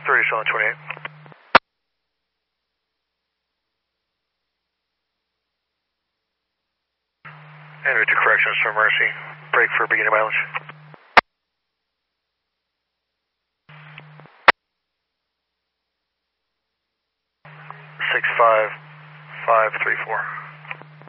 630, showing 28. And route to corrections for Mercy. Break for beginning mileage. 65534.